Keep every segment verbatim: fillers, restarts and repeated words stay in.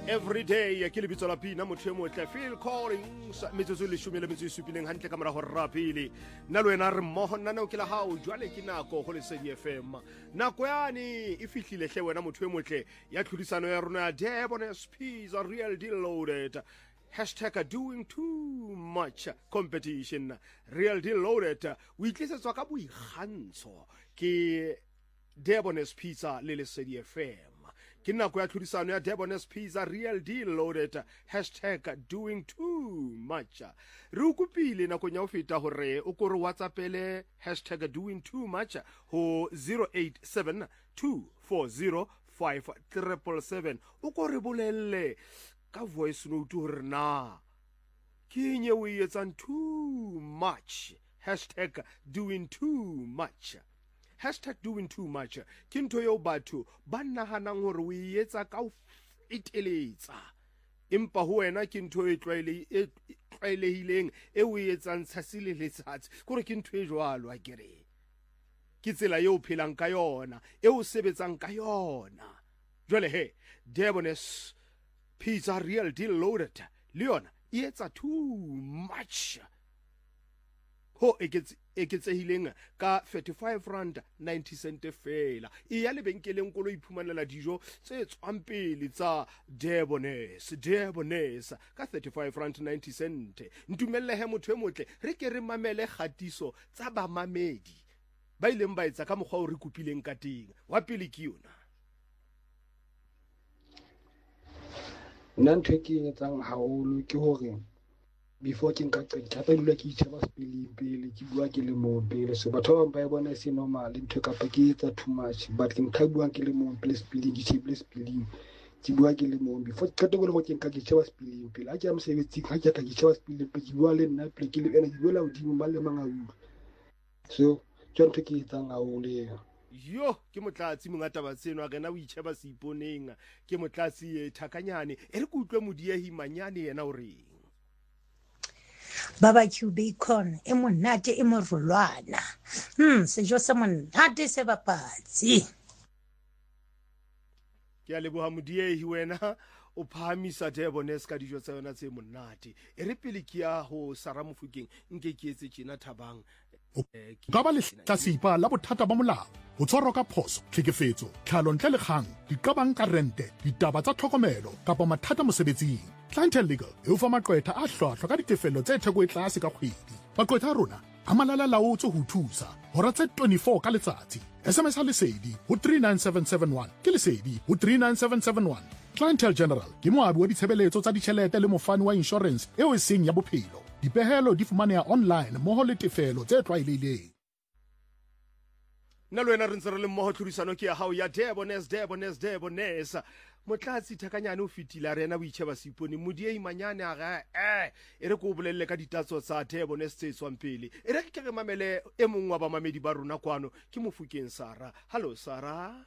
every day ke le bitso la pina motho e motle Phil Collins metsotso le shumile metso e supileng hantle ka mora go rapile nna le wena re mmogo nna nao ke la hao jwale ke nako go Lesedi F M nako yane e fihlile hle wena motho e motle ya tlhodisano ya rona ya Debonairs Pizza Real Deal Loaded Hashtag doing too much competition Real Deal Loaded o itlisetswa ka boikgantsho ke Debonairs Pizza le Lesedi F M ke nako ya tlhodisano ya Debonairs Pizza Real Deal Loaded Hashtag doing too much re o kopile nakong ya ho feta hore o ko re WhatsAppele Hashtag doing too much ho zero eight seven two four zero five seven seven o ko re bolelle ka voice note hore na ke nye o etsang too much Hashtag doing too much Hashtag doing too much ke ntho eo batho ba nahanang hore o etsa ka o iteletsa empa ho wena ke ntho e tlwaelehileng e o etsang tsatsi le letsatsi gore ke ntho e jwalo a kere ke tsela eo phelang ka yona e o sebetsang ka yona jwale he Debonairs Pizza Real Deal Loaded le yona e etsa too much ho eketsehileng ka thirty-five rand ninety cent fela e ya lebenkeleng kolo iphumanela dijo tse tswang pele tsa Debonairs Debonairs ka thirty-five rand ninety cent ntumelle he motho e motle re ke re mamele khatiso tsa ba mamedi ba ileng ba etsa ka mokgwa o re kupileng ka teng wa pele ke yona nna ntho ke e etsang haholo ke hore before ke nka qeta ba dula ke itsheba spelling pele ke bua ke le mo pele so batho ba ba e bona se normal ntho kapa ke etsa too much but ke nka bua ke le mo pele spelling ke tshebe spelling ke bua ke le mo before ke qeta go le go ke nka ke tsheba spelling pele a ke am sebetsi ha ke tla ke tsheba spelling pele ke bua le nna pele ke le ena ke bua la hodimo ba le mangau so ke ntho ke etsang haholo yo ke motlatsi mongata ba tseno a rena o itsheba se iponeng ke motlatsi thakanyane e re ke utlwe modiehi manyane yena o reng barbecue bacon e monate e morolwana hm sejo se monate se bapatsi ke a leboha modiehi wena o phahamisa Debonairs ka dijo tsa yona tse monate e re pele ke ya ho Sara Mofokeng nke ke etse tjena Thabang ka ba le tlasipa la bothata ba molao ho tshwarwa ka phoso tlhekefetso tlhalo ntle le kgang diqabang ka rente ditaba tsa tlhokomelo kapa mathata mosebetsing Clientele Legal e o fa maqwetha a hlwahlwa ka ditefello tse theko e tlase ka kgwedi maqwetha a rona a malala laotse ho thusa hora tse twenty-four ka letsatsi S M S ha lesedi ho three nine seven seven one ke lesedi ho three nine seven seven one Clientele General ke moabi wa ditshebeletso tsa ditjhelete le mofani wa insurance eo e seng ya bophelo dipehelo di fumaneha online moho le tefelo tse tlwaelehileng nna le wena re ntse re le mmoho tlhodisano ke ya hao ya Debonairs Debonairs Debonairs motlatsi thakanyane o fitile a rena o itsheba se ipone modiehi manyane a ga eh e re ko bolelle ka ditatso tsa Debonairs tse tswang pele e re ke re mamele e mongwe wa bamamedi ba rona kwano ke Mofokeng Sara hello Sara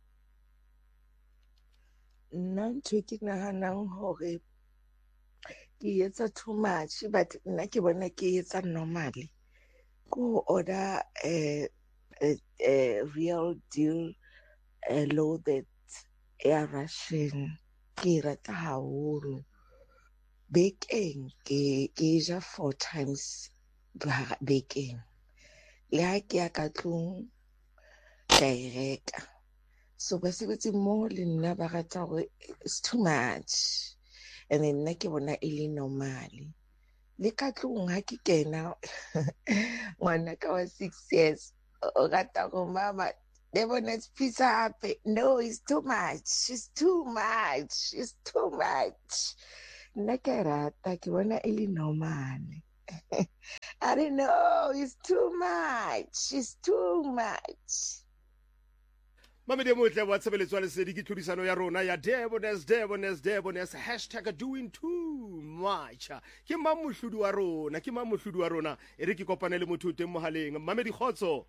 nna ntho ke nahanang hore ke etsa too much but nna ke bona ke etsa normally go order a, a, a real deal a loaded air ration ke rata haholo bekeng ke ke ja four times bekeng le ha ke ya ka tlung direct so basebetsi mo le nna ba rata hore it's too much and then nna ke bona e le normally le ka tlung ha ke kena ngwana ka wa six years o rata go mama Debonairs pizza happy no it's too much it's too much it's too much nna ke rata ke bona e le normal I don't know it's too much it's too much mamedi motle wa tshebeletso ya Lesedi ke tlhodisano ya rona ya Debonairs Debonairs Debonairs Hashtag doing too much ke mamohludi wa rona ke mamohludi wa rona e re ke kopane le motho teng mohaleng mamedi khotso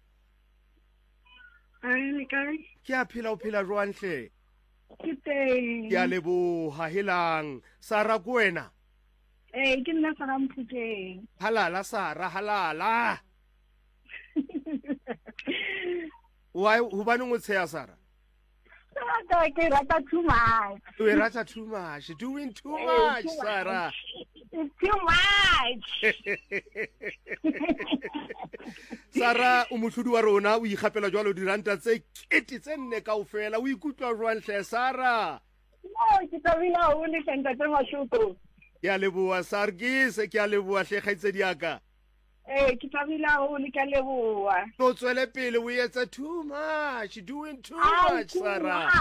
ai le kae ke a phela o phela jwang hle ke teng ke a leboha helang Sara ko wena eh ke nna Sara Mofokeng halala Sara halala wa ho bana ngo tsheya Sara rata ke rata too much. o e rata too much, doing too much, Sarah. It's too much. Sarah o mohlodi wa rona o ikgapela jwalo diranta tse kete tse nne kaofela o ikutlwa jwang hle Sarah? No, ke tabila o le senta tse mashuto. Ke a leboa Sargis, ke a leboa hle kgaitsedi yaka. Eh, ke tabila o le ka leboa. No tswele pele o etsa too much, doing too much, Sarah.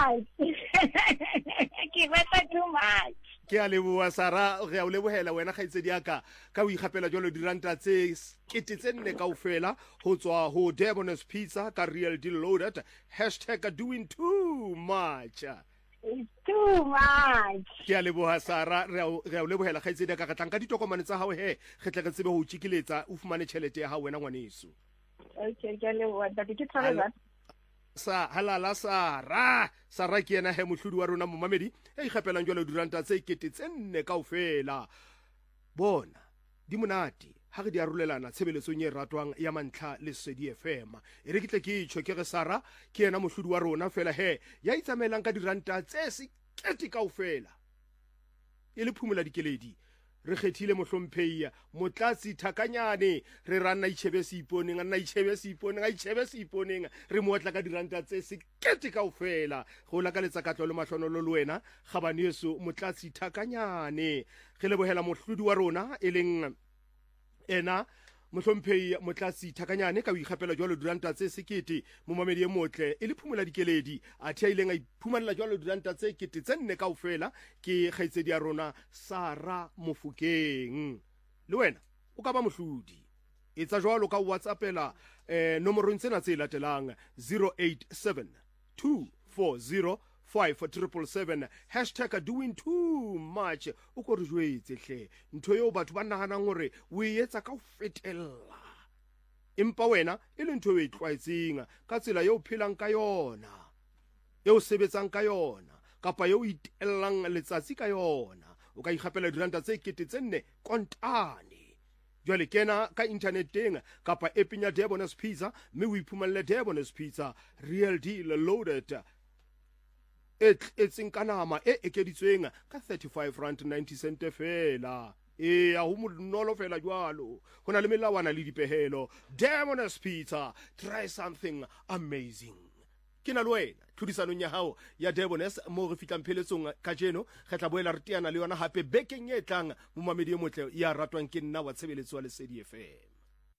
Ke rata too much. Ke a leboa Sarah, re a o lebohela wena kgaitsedi yaka ka o ikgapela jwalo diranta tse kete tse nne kaofela ho tswa ho Debon's Pizza ka Real Deal Loaded hashtag doing too much. It's too much. Ke a leboha Sarah, re a o lebohela kgaitsedi yaka ka tlanka ditokomane tsa hao he ge tle re tsebe ho tšikiletsa o fumane tšhelete ya hao wena ngwaneso. Okay, ke a leboa tate ke thabela. Sa halala Sarah, Sarah ke yena he mohlodi wa rona momamedi e ikgapelang jwalo diranta tse kete tse nne kaofela. Bona di monate ha re di arolelana tshebeletsong e ratwang ya mantlha le Lesedi F M. E re ke tle ke itšho ke ge Sarah ke yena mohlodi wa rona fela he ya itsamelang ka diranta tse se kete kaofela. E le phumula dikeledi re kgethile mohlompheia motlatsi thakanyane re rana itšhebe se iponeng nna itšhebe se iponeng a itšhebe se iponeng re mootla ka diranta tse se kete kaofela go la ka letsa katlo le mahlonolo le wena gabane yeso motlatsi thakanyane ge lebohela mohlodi wa rona e leng ena mohlomphei motlatsi thakanyane ka o ikgapela jwalo diranta tse sekete momamedi e motle e le phumula dikeledi a theileng a iphumanela jwalo diranta tse kete tse nne kaofela ke kgaitsedi ya rona Sarah Mofokeng. Le wena o ka ba mohlodi etsa jwalo ka WhatsAppela eh nomorong tsena tse latelang zero eight seven two four zero five triple seven hashtag doing too much o ko re jwetse hle ntho eo batho ba naganang gore o e etsa ka o fetella empa wena e le ntho e tlwaetseng ka tsela eo phelang ka yona eo sebetsang ka yona kapa eo itellang letsatsi ka yona o ka ikgapela diranta tse kete tse nne kontane. Jwale kena ka interneteng kapa apping ya Debon's Pizza mme o iphumanele Debon's Pizza Real Deal Loaded etseng ka nama e ekeditsweng ka thirty-five rand ninety cent fela. E a ho monolo fela jwalo ho na le melawana le dipehelo. Debon's Pizza, try something amazing. Ke na le wena tlhodisanong ya hao ya Debon's mo re fitlang pheletsong ka jeno ge tla boela re teana le yona hape bekeng e tlang momamedi e motle ya ratwang ke nna wa tshebeletso wa Lesedi F M.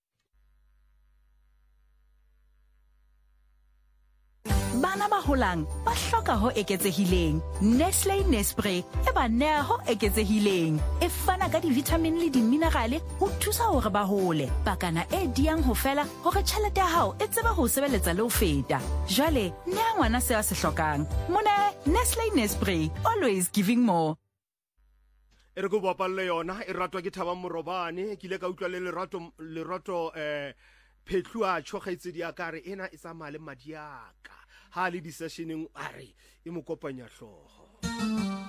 Bana ba holang ba hloka ho eketsehileng. Nestle Nespray e ba nea ho eketsehileng. E fana ka di-vitamin le di-minerale ho thusa hore ba hole. Pakana e diang ho fela hore tjhelete ya hao e tsebe ho sebeletsa le ho feta. Jwale nea ngwana se a se hlokang. Mona Nestle Nespray, always giving more. E re go bapalle yona e ratwa ke Thaba Morobane ke ile ka utlwa le lerato lerato eh Phetlu a tshogetsedi ya kare ena e tsamaya le madiaka ha le di sessioneng a re e mo kopanya hlogo.